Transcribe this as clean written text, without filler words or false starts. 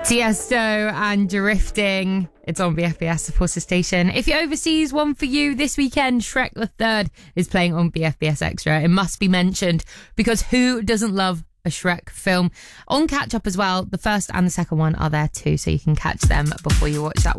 Tiesto and Drifting. It's on BFBS, the Forces station. If you're overseas, one for you this weekend. Shrek the Third is playing on BFBS Extra. It must be mentioned because who doesn't love a Shrek film? On Catch Up as well, the first and the second one are there too, so you can catch them before you watch that one.